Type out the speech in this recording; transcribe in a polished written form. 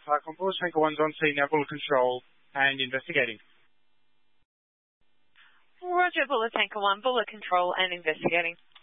Bullet Tanker 1's on scene now, bullet control and investigating. Roger, Bullet Tanker 1, bullet control and investigating.